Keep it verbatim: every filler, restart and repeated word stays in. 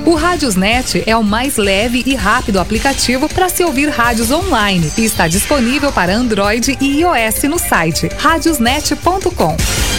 O Rádiosnet é o mais leve e rápido aplicativo para se ouvir rádios online e está disponível para Android e iOS no site radiosnet ponto com.